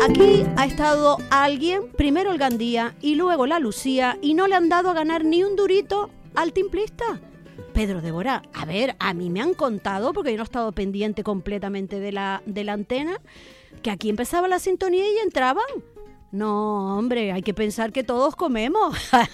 Aquí ha estado alguien, primero el Gandía y luego la Lucía, y no le han dado a ganar ni un durito al timplista. Pedro Débora, a ver, a mí me han contado, porque yo no he estado pendiente completamente de la antena, que aquí empezaba la sintonía y entraban. No, hombre, hay que pensar que todos comemos.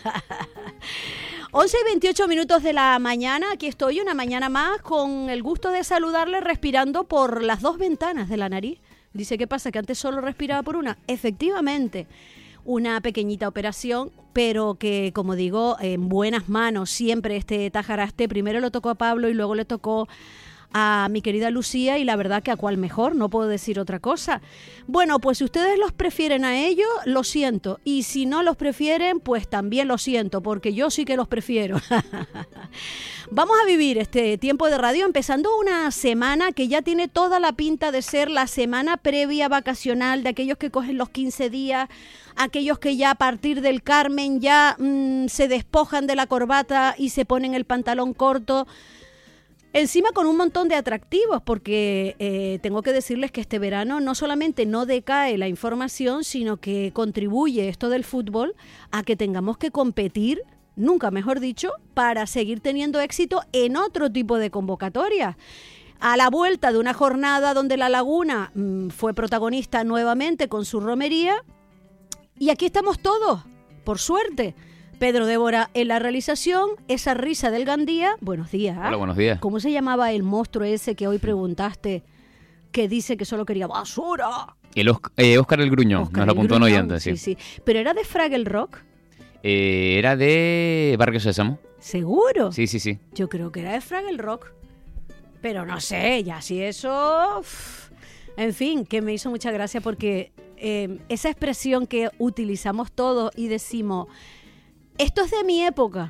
11:28 de la mañana, aquí estoy una mañana más con el gusto de saludarle respirando por las dos ventanas de la nariz. Dice, ¿qué pasa? Que antes solo respiraba por una. Efectivamente, una pequeñita operación, pero que, como digo, en buenas manos. Siempre este tajaraste, primero le tocó a Pablo y luego le tocó a mi querida Lucía, y la verdad que a cuál mejor, no puedo decir otra cosa. Bueno, pues si ustedes los prefieren a ellos, lo siento, y si no los prefieren, pues también lo siento, porque yo sí que los prefiero. Vamos a vivir este tiempo de radio empezando una semana que ya tiene toda la pinta de ser la semana previa vacacional de aquellos que cogen los 15 días, aquellos que ya a partir del Carmen ya se despojan de la corbata y se ponen el pantalón corto. Encima con un montón de atractivos, porque tengo que decirles que este verano no solamente no decae la información, sino que contribuye esto del fútbol a que tengamos que competir, nunca mejor dicho, para seguir teniendo éxito en otro tipo de convocatorias. A la vuelta de una jornada donde La Laguna fue protagonista nuevamente con su romería, y aquí estamos todos, por suerte. Pedro Débora en la realización, esa risa del Gandía. Buenos días. Hola, buenos días. ¿Cómo se llamaba el monstruo ese que hoy preguntaste, que dice que solo quería basura? Óscar el Gruñón, nos lo apuntó un oyente. Sí. ¿Pero era de Fraggle Rock? Era de Barrio Sésamo. ¿Seguro? Sí. Yo creo que era de Fraggle Rock. Pero no sé, ya si eso... En fin, que me hizo mucha gracia porque esa expresión que utilizamos todos y decimos... Esto es de mi época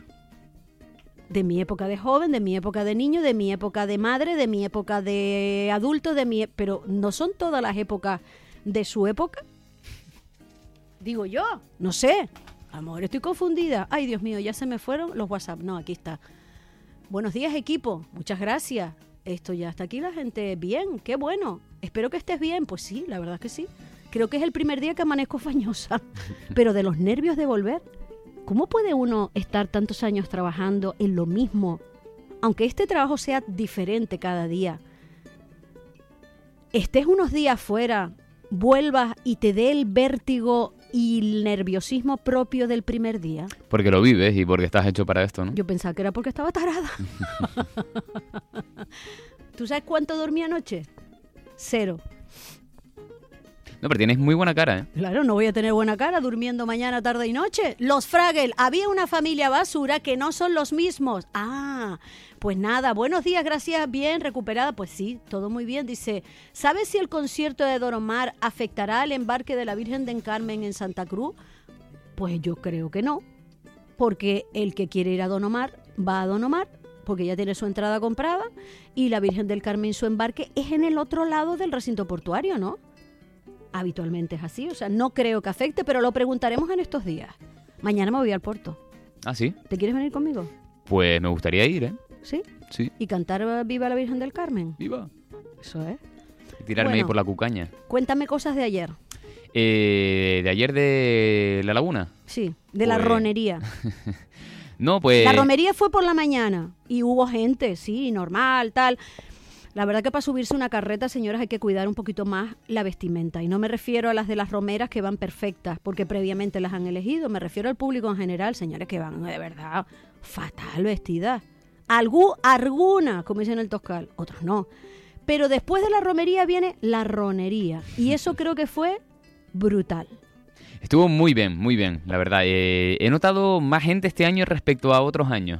de joven, de mi época de niño, de mi época de madre, de mi época de adulto, pero no son todas las épocas de su época. Digo yo, no sé, a lo mejor estoy confundida. Ay, Dios mío, ya se me fueron los WhatsApp. No, aquí está. Buenos días, equipo, muchas gracias. Esto ya está aquí la gente bien, qué bueno. Espero que estés bien. Pues sí, la verdad es que sí. Creo que es el primer día que amanezco fañosa, pero de los nervios de volver. ¿Cómo puede uno estar tantos años trabajando en lo mismo, aunque este trabajo sea diferente cada día? Estés unos días fuera, vuelvas y te dé el vértigo y el nerviosismo propio del primer día. Porque lo vives y porque estás hecho para esto, ¿no? Yo pensaba que era porque estaba tarada. ¿Tú sabes cuánto dormí anoche? 0. No, pero tienes muy buena cara, ¿eh? Claro, no voy a tener buena cara durmiendo mañana, tarde y noche. Los Fraggle, había una familia basura que no son los mismos. Ah, pues nada, buenos días, gracias, bien, recuperada. Pues sí, todo muy bien. Dice, ¿sabes si el concierto de Don Omar afectará al embarque de la Virgen del Carmen en Santa Cruz? Pues yo creo que no, porque el que quiere ir a Don Omar, va a Don Omar, porque ya tiene su entrada comprada, y la Virgen del Carmen, su embarque, es en el otro lado del recinto portuario, ¿no? Habitualmente es así, o sea, no creo que afecte, pero lo preguntaremos en estos días. Mañana me voy al puerto. ¿Ah, sí? ¿Te quieres venir conmigo? Pues me gustaría ir, ¿eh? ¿Sí? Sí. ¿Y cantar Viva la Virgen del Carmen? ¡Viva! Eso es. Y tirarme ahí por la cucaña. Cuéntame cosas de ayer. ¿De ayer de La Laguna? Sí, de la ronería. No, pues... La romería fue por la mañana y hubo gente, sí, normal, tal... La verdad que para subirse una carreta, señoras, hay que cuidar un poquito más la vestimenta. Y no me refiero a las de las romeras que van perfectas, porque previamente las han elegido. Me refiero al público en general, señores, que van de verdad fatal vestidas. Algunas, como dicen en el Toscal, otros no. Pero después de la romería viene la ronería. Y eso creo que fue brutal. Estuvo muy bien, la verdad. He notado más gente este año respecto a otros años.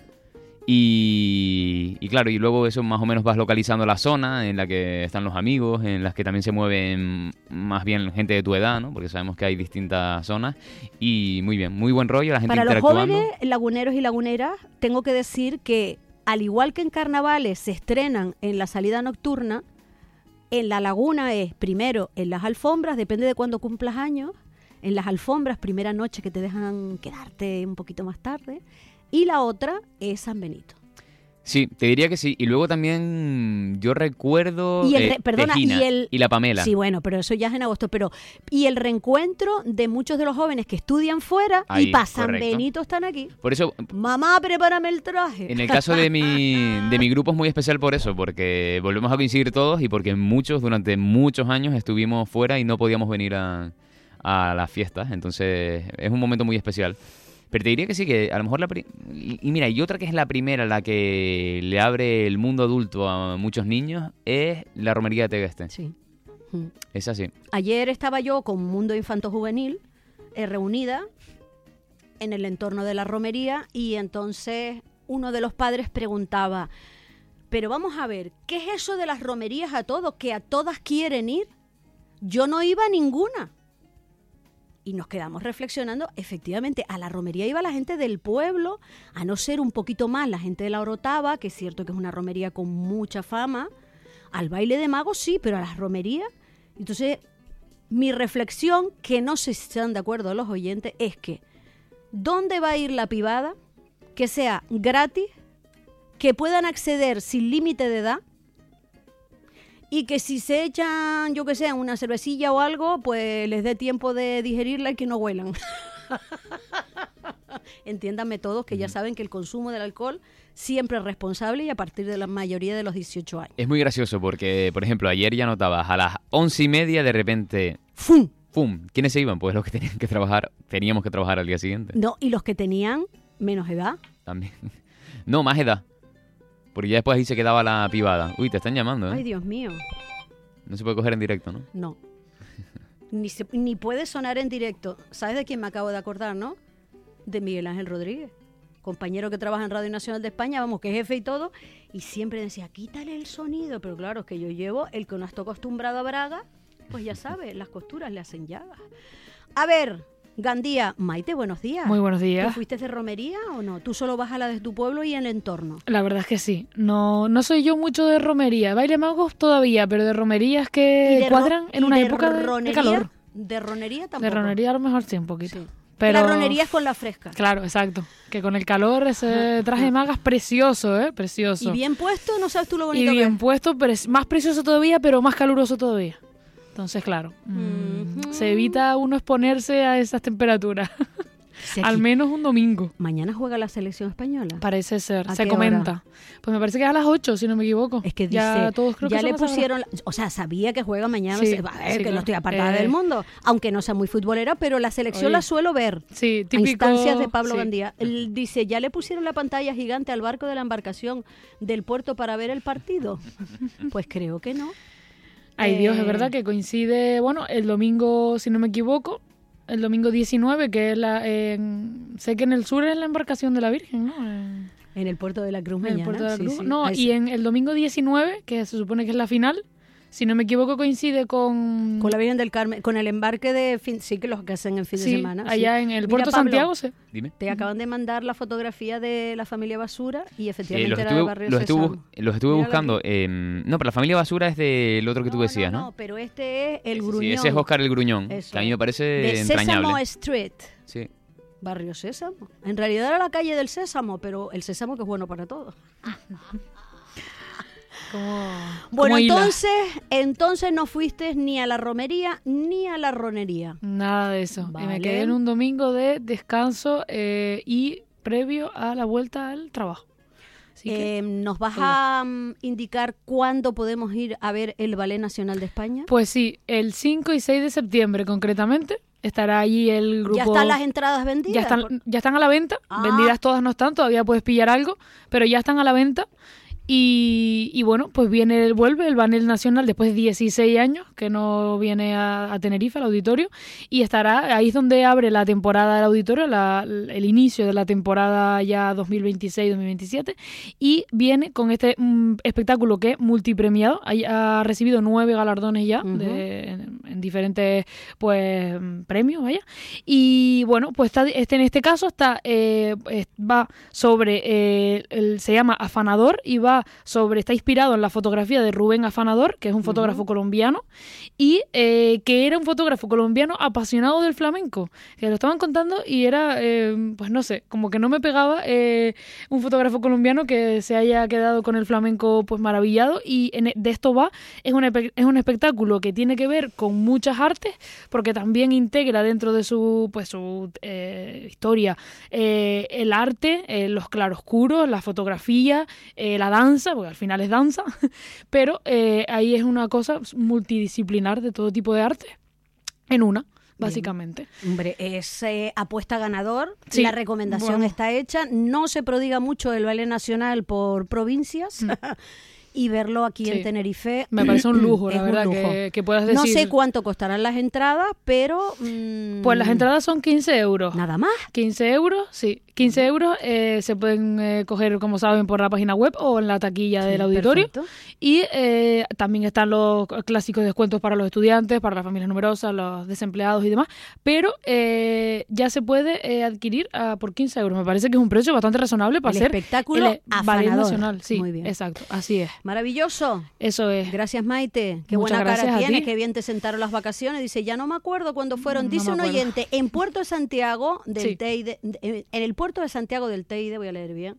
Y claro, y luego eso más o menos vas localizando la zona en la que están los amigos, en las que también se mueven más bien gente de tu edad, ¿no? Porque sabemos que hay distintas zonas. Y muy bien, muy buen rollo, la gente interactuando. Para los jóvenes laguneros y laguneras, tengo que decir que al igual que en carnavales se estrenan en la salida nocturna, en La Laguna es primero en las alfombras, depende de cuándo cumplas años, en las alfombras, primera noche que te dejan quedarte un poquito más tarde, y la otra es San Benito. Sí, te diría que sí. Y luego también yo recuerdo perdona, Tegina y la Pamela. Sí, bueno, pero eso ya es en agosto. Pero y el reencuentro de muchos de los jóvenes que estudian fuera Ahí, y pasan correcto. Benito están aquí. Por eso, Mamá, prepárame el traje. en el caso de mi grupo es muy especial por eso, porque volvemos a coincidir todos y porque muchos, durante muchos años, estuvimos fuera y no podíamos venir a las fiestas. Entonces, es un momento muy especial. Pero te diría que sí, que a lo mejor y mira, y otra que es la primera, la que le abre el mundo adulto a muchos niños, es la romería de Tegueste. Sí. Es así. Ayer estaba yo con Mundo Infanto Juvenil reunida en el entorno de la romería y entonces uno de los padres preguntaba, pero vamos a ver, ¿qué es eso de las romerías a todos? ¿Que a todas quieren ir? Yo no iba a ninguna. Y nos quedamos reflexionando, efectivamente, a la romería iba la gente del pueblo, a no ser un poquito más la gente de la Orotava, que es cierto que es una romería con mucha fama, al baile de magos sí, pero a las romerías. Entonces, mi reflexión, que no sé si están de acuerdo los oyentes, es que ¿dónde va a ir la pibada? Que sea gratis, que puedan acceder sin límite de edad, y que si se echan, yo que sé, una cervecilla o algo, pues les dé tiempo de digerirla y que no huelan. Entiéndanme todos que ya saben que el consumo del alcohol siempre es responsable y a partir de la mayoría de los 18 años. Es muy gracioso porque, por ejemplo, ayer ya notabas a las 11:30 de repente... ¡Fum! ¡Fum! ¿Quiénes se iban? Pues los que tenían que trabajar, teníamos que trabajar al día siguiente. No, y los que tenían menos edad. También. No, más edad. Porque ya después ahí se quedaba la pibada. Uy, te están llamando, ¿eh? Ay, Dios mío. No se puede coger en directo, ¿no? No. Ni puede sonar en directo. ¿Sabes de quién me acabo de acordar, no? De Miguel Ángel Rodríguez, compañero que trabaja en Radio Nacional de España, vamos, que es jefe y todo, y siempre decía, quítale el sonido, pero claro, es que yo llevo, el que no está acostumbrado a braga, pues ya sabe, las costuras le hacen llagas. A ver, Gandía, Maite, buenos días. Muy buenos días. ¿Tú fuiste de romería o no? ¿Tú solo vas a la de tu pueblo y en el entorno? La verdad es que sí. No soy yo mucho de romería. Baile magos todavía, pero de romerías que cuadran en una época de calor. ¿De ronería tampoco? De ronería a lo mejor sí, un poquito. Sí. Pero... La ronería es con la fresca. Claro, exacto. Que con el calor ese traje de magas precioso, precioso. Y bien puesto, no sabes tú lo bonito y que bien es. puesto, pero es más precioso todavía, pero más caluroso todavía. Entonces, claro, se evita uno exponerse a esas temperaturas. Al menos un domingo. ¿Mañana juega la selección española? Parece ser, ¿A se qué comenta. hora? Pues me parece que es a las 8, si no me equivoco. Es que ya dice, todos creo ya que le son esas pusieron, horas. o sea, sabía que juega mañana, Sí, a ver, sí, que claro. no estoy apartada del mundo, aunque no sea muy futbolera, pero la selección Oye, la suelo ver. Sí, A típico. instancias de Pablo sí. Gandía. Él dice, ya le pusieron la pantalla gigante al barco de la embarcación del puerto para ver el partido. Pues creo que no. Ay, Dios, es verdad que coincide, bueno, el domingo, si no me equivoco, el domingo 19, que es sé que en el sur es la embarcación de la Virgen, ¿no? En el puerto de la Cruz En mañana. el puerto de la sí, Cruz. sí. No, Ah, y en el domingo 19, que se supone que es la final, si no me equivoco, coincide con la Virgen del Carmen, con el embarque de fin, sí, que los que hacen en fin sí, de semana. allá sí. en el Mira, puerto Pablo, Santiago. Sí. Dime. Te acaban de mandar la fotografía de la familia Basura y efectivamente era de Barrio los Sésamo. estuve Mírala buscando. aquí. No, pero la familia Basura es del otro que tú decías, ¿no? No, pero este es el Sí, Gruñón. ese es Oscar el Gruñón, Eso. que a mí me parece de entrañable. Sésamo Street. Sí. Barrio Sésamo. En realidad era la calle del Sésamo, pero el sésamo que es bueno para todos. Bueno, como hila. entonces no fuiste ni a la romería ni a la ronería. Nada de eso. Vale. Me quedé en un domingo de descanso y previo a la vuelta al trabajo. Así que, ¿Nos vas a indicar cuándo podemos ir a ver el Ballet Nacional de España? pues sí, el 5 y 6 de septiembre concretamente estará allí el grupo. ¿Ya están las entradas vendidas? Ya están a la venta, Ah. vendidas todas no están, todavía puedes pillar algo, pero ya están a la venta. Y bueno, pues vuelve el Ballet Nacional después de 16 años que no viene a Tenerife, al auditorio, y estará, ahí es donde abre la temporada del auditorio, el inicio de la temporada ya 2026-2027, y viene con este espectáculo que es multipremiado, ha recibido 9 galardones ya Ujú. en en diferentes pues premios, vaya. Y bueno, pues en este caso va sobre, se llama Afanador y está inspirado en la fotografía de Rubén Afanador, que es un fotógrafo colombiano, y que era un fotógrafo colombiano apasionado del flamenco, que lo estaban contando y era, pues no sé, como que no me pegaba un fotógrafo colombiano que se haya quedado con el flamenco pues maravillado, y de esto es un espectáculo que tiene que ver con muchas artes, porque también integra dentro de su historia el arte, los claroscuros, la fotografía, la danza, porque al final es danza, pero ahí es una cosa multidisciplinar de todo tipo de arte en una. Básicamente. Bien. Hombre, es apuesta ganador. Sí. La recomendación está hecha. No se prodiga mucho el baile nacional por provincias. Y verlo aquí en Tenerife me parece un lujo, la verdad, un lujo. Que puedas decir. No sé cuánto costarán las entradas, pero... Pues las entradas son 15 euros. ¿Nada más? 15 euros, sí. 15 euros se pueden coger, como saben, por la página web o en la taquilla del auditorio. Perfecto. Y también están los clásicos descuentos para los estudiantes, para las familias numerosas, los desempleados y demás. Pero ya se puede adquirir por 15 euros. Me parece que es un precio bastante razonable para el hacer espectáculo el ballet afanador. nacional. Sí, muy bien. Exacto, así es. Maravilloso. Eso es. Gracias, Maite. Qué Muchas buena cara gracias a tienes, ti. qué bien te sentaron las vacaciones. Dice, ya no me acuerdo cuándo fueron. No Dice me un acuerdo. oyente, en Puerto de Santiago del Sí. Teide, en el puerto de Santiago del Teide, voy a leer bien,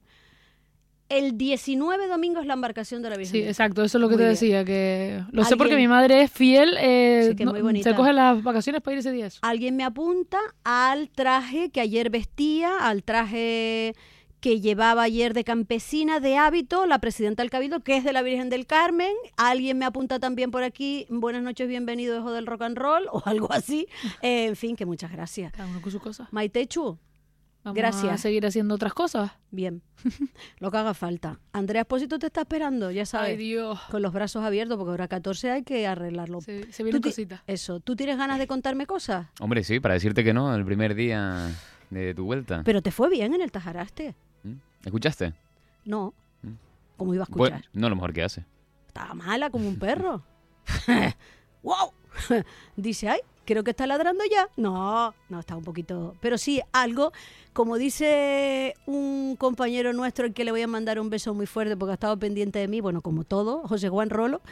el 19 domingo es la embarcación de la Virgen. Sí, del exacto, eso es lo que Muy te bien. decía, que lo sé porque Alguien- mi madre es fiel, Sí, que muy bonita. se coge las vacaciones para ir ese día. Eso. Alguien me apunta al traje que ayer vestía, al traje que llevaba ayer de campesina de hábito la presidenta del Cabildo, que es de la Virgen del Carmen. Alguien me apunta también por aquí, buenas noches, bienvenido, hijo del rock and roll, o algo así. En fin, que muchas gracias. Cada uno con sus cosas. Maitechu, Vamos gracias. a seguir haciendo otras cosas. bien, lo que haga falta. Andrea Espósito te está esperando, ya sabes, Ay, Dios. con los brazos abiertos, porque ahora 14 hay que arreglarlo. Se ¿Tú vienen ti- cositas. Eso, ¿tú tienes ganas de contarme cosas? Hombre, sí, para decirte que no, el primer día de tu vuelta. Pero te fue bien en el Tajaraste. ¿Escuchaste? No, Mm. ¿cómo iba a Pues, escuchar? no, lo mejor que hace. Estaba mala como un perro. ¡Wow! Dice, ay, creo que está ladrando ya. No, está un poquito... Pero sí, algo, como dice un compañero nuestro, al que le voy a mandar un beso muy fuerte porque ha estado pendiente de mí, bueno, como todo, José Juan Rolo,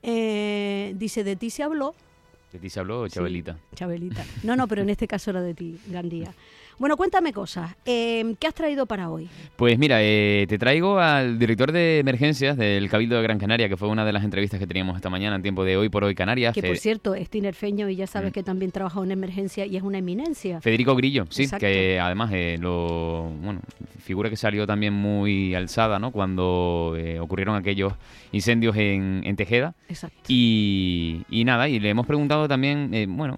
dice, de ti se habló. ¿De ti se habló, Chabelita? Sí, Chabelita. No, pero en este caso era de ti, Gandía. Bueno, cuéntame cosas. ¿Qué has traído para hoy? Pues mira, te traigo al director de emergencias del Cabildo de Gran Canaria, que fue una de las entrevistas que teníamos esta mañana en tiempo de Hoy por Hoy Canarias. Que por cierto, es tinerfeño y ya sabes que también trabajó en emergencia y es una eminencia. Federico Grillo, sí, Exacto. que además figura que salió también muy alzada, ¿no? Cuando ocurrieron aquellos incendios en Tejeda. Exacto. Y nada, y le hemos preguntado también,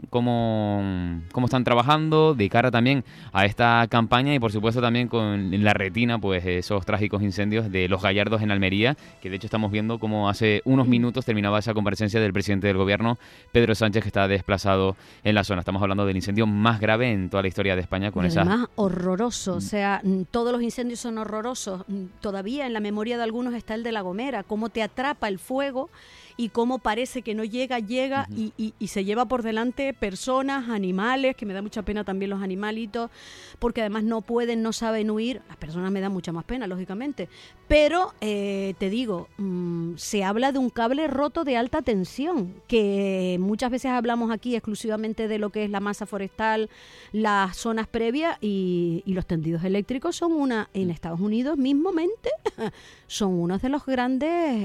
cómo están trabajando de cara también a esta campaña y por supuesto también con en la retina pues esos trágicos incendios de Los Gallardos en Almería, que de hecho estamos viendo como hace unos minutos terminaba esa comparecencia del presidente del gobierno, Pedro Sánchez, que está desplazado en la zona. Estamos hablando del incendio más grave en toda la historia de España con Y esas... además horroroso, o sea, todos los incendios son horrorosos. Todavía en la memoria de algunos está el de La Gomera, cómo te atrapa el fuego y cómo parece que no llega y se lleva por delante personas, animales, que me da mucha pena también los animalitos, porque además no pueden, no saben huir. Las personas me dan mucha más pena, lógicamente. Pero, te digo, se habla de un cable roto de alta tensión, que muchas veces hablamos aquí exclusivamente de lo que es la masa forestal, las zonas previas y los tendidos eléctricos son en Estados Unidos mismamente, son unos de los grandes...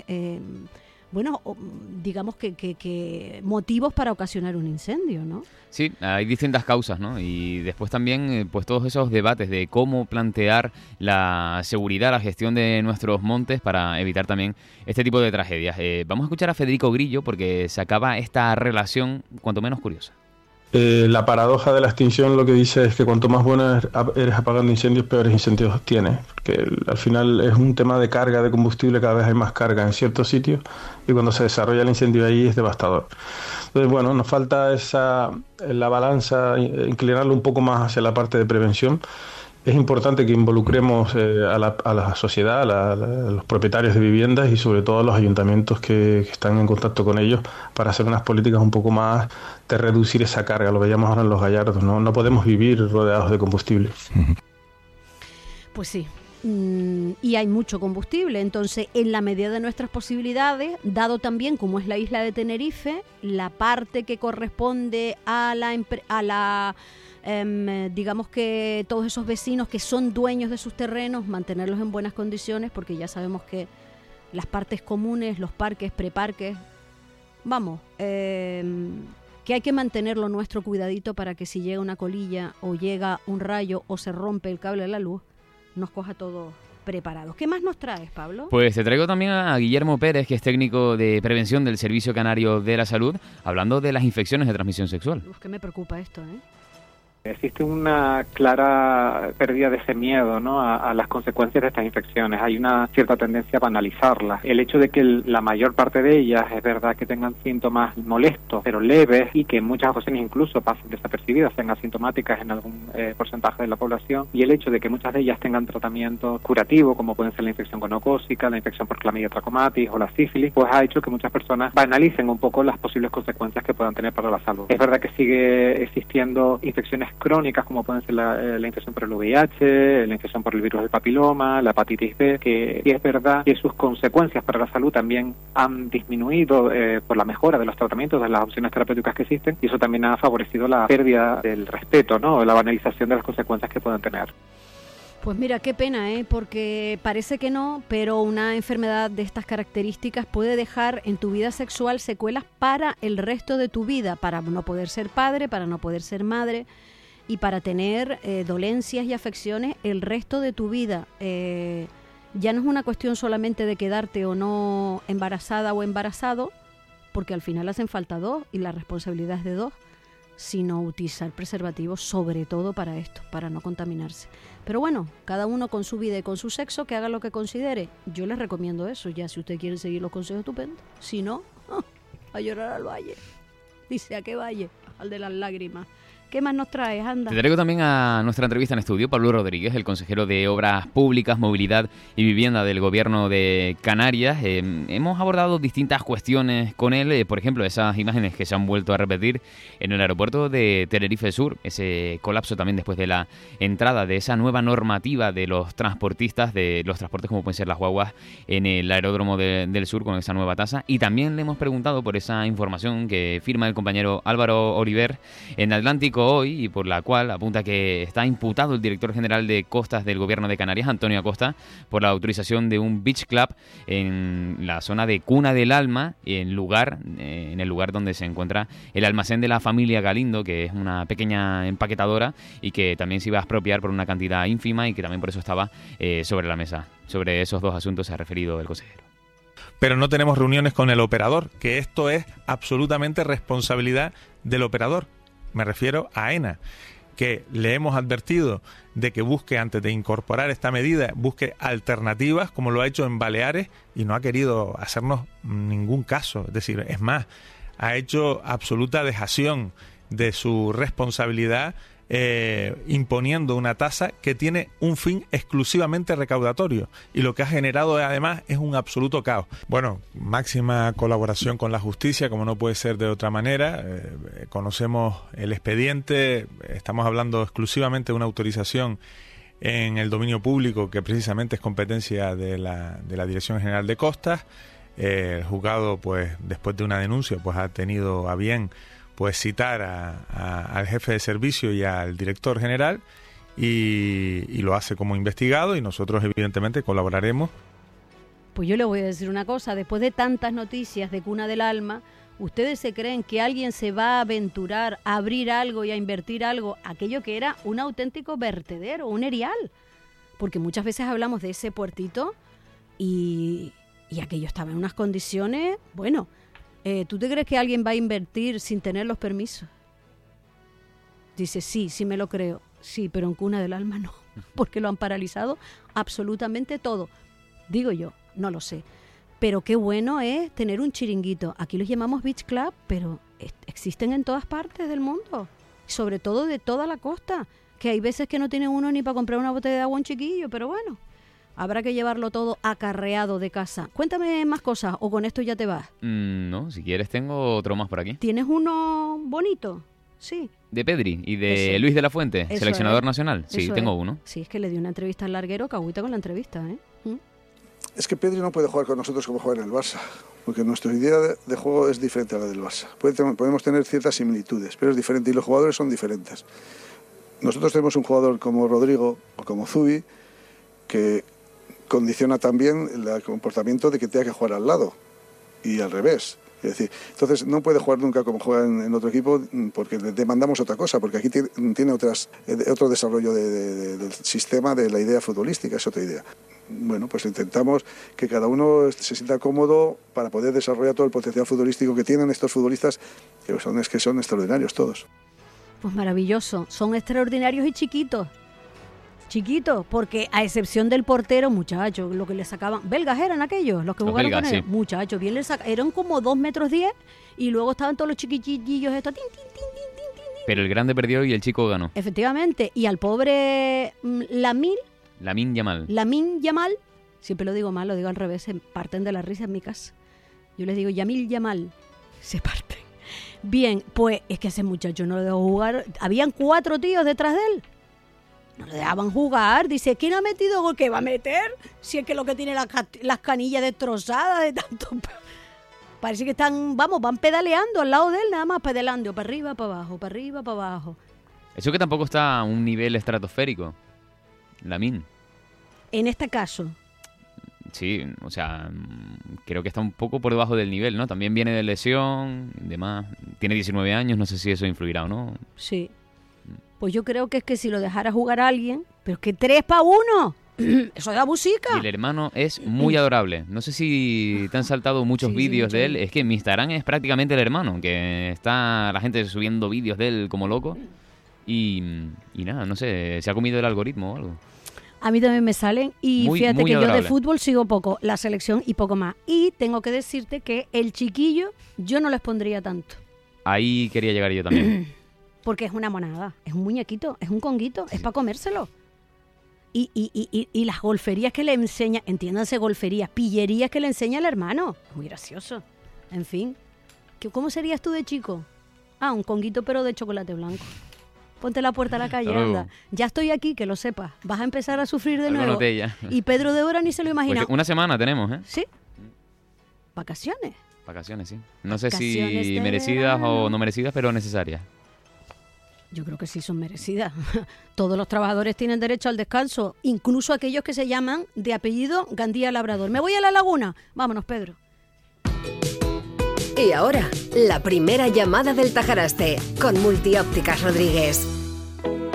digamos que motivos para ocasionar un incendio, ¿no? Sí, hay distintas causas, ¿no? Y después también, pues todos esos debates de cómo plantear la seguridad, la gestión de nuestros montes para evitar también este tipo de tragedias. Vamos a escuchar a Federico Grillo porque se acaba esta relación cuanto menos curiosa. La paradoja de la extinción lo que dice es que cuanto más bueno eres apagando incendios, peores incendios tienes. Porque al final es un tema de carga de combustible, cada vez hay más carga en ciertos sitios y cuando se desarrolla el incendio ahí es devastador. Entonces, bueno, nos falta la balanza, inclinarlo un poco más hacia la parte de prevención. es importante que involucremos a la sociedad, a los propietarios de viviendas y sobre todo a los ayuntamientos que están en contacto con ellos para hacer unas políticas un poco más de reducir esa carga, lo veíamos ahora en Los Gallardos, ¿no? No podemos vivir rodeados de combustible. Pues sí. Y hay mucho combustible, entonces en la medida de nuestras posibilidades, dado también como es la isla de Tenerife, la parte que corresponde a la digamos que todos esos vecinos que son dueños de sus terrenos, mantenerlos en buenas condiciones, porque ya sabemos que las partes comunes, los parques, preparques, vamos, que hay que mantenerlo nuestro cuidadito para que si llega una colilla o llega un rayo o se rompe el cable de la luz, nos coja todos preparados. ¿Qué más nos traes, Pablo? Pues te traigo también a Guillermo Pérez, que es técnico de prevención del Servicio Canario de la Salud, hablando de las infecciones de transmisión sexual. Uf, que me preocupa esto, ¿eh? Existe una clara pérdida de ese miedo, ¿no?, a las consecuencias de estas infecciones. Hay una cierta tendencia a banalizarlas. El hecho de que la mayor parte de ellas es verdad que tengan síntomas molestos, pero leves, y que en muchas ocasiones incluso pasen desapercibidas, sean asintomáticas en algún porcentaje de la población, y el hecho de que muchas de ellas tengan tratamiento curativo, como pueden ser la infección gonocócica, la infección por Chlamydia trachomatis o la sífilis, pues ha hecho que muchas personas banalicen un poco las posibles consecuencias que puedan tener para la salud. Es verdad que sigue existiendo infecciones crónicas, como pueden ser la infección por el VIH, la infección por el virus del papiloma, la hepatitis B, que sí es verdad que sus consecuencias para la salud también han disminuido por la mejora de los tratamientos, de las opciones terapéuticas que existen, y eso también ha favorecido la pérdida del respeto, ¿no?, la banalización de las consecuencias que puedan tener. Pues mira, qué pena, porque parece que no, pero una enfermedad de estas características puede dejar en tu vida sexual secuelas para el resto de tu vida, para no poder ser padre, para no poder ser madre y para tener dolencias y afecciones el resto de tu vida. Ya no es una cuestión solamente de quedarte o no embarazada o embarazado, porque al final hacen falta dos y la responsabilidad es de dos, sino utilizar preservativos sobre todo para esto, para no contaminarse. Pero bueno, cada uno con su vida y con su sexo, que haga lo que considere. Yo les recomiendo eso, ya si usted quiere seguir los consejos, estupendo. Si no, a llorar al valle. Dice, ¿a qué valle? Al de las lágrimas. ¿Qué más nos traes? Anda. Te traigo también a nuestra entrevista en estudio, Pablo Rodríguez, el consejero de Obras Públicas, Movilidad y Vivienda del Gobierno de Canarias. Hemos abordado distintas cuestiones con él, por ejemplo, esas imágenes que se han vuelto a repetir en el aeropuerto de Tenerife Sur, ese colapso también después de la entrada de esa nueva normativa de los transportistas, de los transportes como pueden ser las guaguas en el aeródromo del sur con esa nueva tasa. Y también le hemos preguntado por esa información que firma el compañero Álvaro Oliver en Atlántico hoy, y por la cual apunta que está imputado el director general de Costas del Gobierno de Canarias, Antonio Acosta, por la autorización de un beach club en la zona de Cuna del Alma, en el lugar donde se encuentra el almacén de la familia Galindo, que es una pequeña empaquetadora y que también se iba a expropiar por una cantidad ínfima y que también por eso estaba sobre la mesa. Sobre esos dos asuntos se ha referido el consejero. Pero no tenemos reuniones con el operador, que esto es absolutamente responsabilidad del operador. Me refiero a AENA, que le hemos advertido de que busque, antes de incorporar esta medida, busque alternativas, como lo ha hecho en Baleares, y no ha querido hacernos ningún caso. Es decir, es más, ha hecho absoluta dejación de su responsabilidad, imponiendo una tasa que tiene un fin exclusivamente recaudatorio, y lo que ha generado además es un absoluto caos. Bueno, máxima colaboración con la justicia, como no puede ser de otra manera. Conocemos el expediente, estamos hablando exclusivamente de una autorización en el dominio público que precisamente es competencia de la Dirección General de Costas. El juzgado, pues después de una denuncia, pues ha tenido a bien pues citar al jefe de servicio y al director general, y lo hace como investigado, y nosotros evidentemente colaboraremos. Pues yo le voy a decir una cosa, después de tantas noticias de Cuna del Alma, ¿ustedes se creen que alguien se va a aventurar a abrir algo y a invertir algo, aquello que era un auténtico vertedero, un erial? Porque muchas veces hablamos de ese puertito y aquello estaba en unas condiciones, bueno. ¿Tú te crees que alguien va a invertir sin tener los permisos? Dice, sí me lo creo. Sí, pero en Cuna del Alma no, porque lo han paralizado absolutamente todo. Digo yo, no lo sé. Pero qué bueno es tener un chiringuito. Aquí los llamamos beach club, pero existen en todas partes del mundo, sobre todo de toda la costa. que hay veces que no tiene uno ni para comprar una botella de agua a un chiquillo, pero bueno, habrá que llevarlo todo acarreado de casa. Cuéntame más cosas, o con esto ya te vas. No, si quieres tengo otro más por aquí. ¿Tienes uno bonito? Sí. De Pedri y de Ese. Luis de la Fuente, Eso seleccionador es. nacional. Sí, Eso tengo es. uno. Sí, es que le di una entrevista al larguero, cagüita con la entrevista, ¿eh? Es que Pedri no puede jugar con nosotros como juega en el Barça, porque nuestra idea de juego es diferente a la del Barça. Podemos tener ciertas similitudes, pero es diferente y los jugadores son diferentes. Nosotros tenemos un jugador como Rodrigo o como Zubi que condiciona también el comportamiento de que tenga que jugar al lado y al revés. Es decir, entonces no puede jugar nunca como juega en otro equipo porque le demandamos otra cosa, porque aquí tiene otro desarrollo del sistema, de la idea futbolística, es otra idea. Bueno, pues intentamos que cada uno se sienta cómodo para poder desarrollar todo el potencial futbolístico que tienen estos futbolistas, que son extraordinarios todos. Pues maravilloso, son extraordinarios y chiquitos. Chiquitos, porque a excepción del portero, muchachos, lo que le sacaban, belgas eran aquellos, los que Los jugaron belgas, con él, sí. muchachos, bien eran como 2 metros 10 y luego estaban todos los chiquitillos estos, tin, tin, tin, tin, tin, tin. Pero el grande perdió y el chico ganó. Efectivamente, y al pobre Lamine Yamal. Lamine Yamal, siempre lo digo mal, lo digo al revés, se parten de la risa en mi casa. Yo les digo Yamil Yamal, se parten. Bien, pues es que ese muchacho no lo dejó jugar, habían 4 tíos detrás de él. No le dejaban jugar. Dice, ¿quién ha metido gol? ¿Qué va a meter? Si es que lo que tiene las canillas destrozadas de tanto... Parece que van pedaleando al lado de él, nada más pedaleando, para arriba, para abajo, para arriba, para abajo. Eso que tampoco está a un nivel estratosférico. Lamine. En este caso, Sí, o sea, creo que está un poco por debajo del nivel, ¿no? También viene de lesión y demás. Tiene 19 años, no sé si eso influirá o no. sí. Pues yo creo que es que si lo dejara jugar a alguien, pero es que 3 para 1, eso da busica. Y el hermano es muy adorable. No sé si te han saltado muchos Sí, vídeos mucho. de él. Es que mi Instagram es prácticamente el hermano, que está la gente subiendo vídeos de él como loco. Y nada, no sé, se ha comido el algoritmo o algo. A mí también me salen y Muy, fíjate muy que yo adorable. de fútbol sigo poco, la selección y poco más. Y tengo que decirte que el chiquillo yo no les pondría tanto, Ahí quería llegar yo también. porque es una monada, es un muñequito, es un conguito, es para comérselo. Y las golferías que le enseña, entiéndanse golferías, pillerías que le enseña el hermano. Muy gracioso. En fin, ¿cómo serías tú de chico? Un conguito pero de chocolate blanco. Ponte la puerta a la calle, Hasta luego. anda. Ya estoy aquí, que lo sepas. Vas a empezar a sufrir de Algo nuevo. noté ya. Y Pedro de Ora ni se lo imagina. Porque una semana tenemos, ¿eh? ¿Sí? Vacaciones. Vacaciones, sí. No sé Vacaciones si de merecidas verano. o no merecidas, pero necesarias. Yo creo que sí son merecidas. Todos los trabajadores tienen derecho al descanso, incluso aquellos que se llaman de apellido Gandía Labrador. Me voy a la laguna. Vámonos, Pedro. Y ahora, la primera llamada del Tajaraste, con Multiópticas Rodríguez.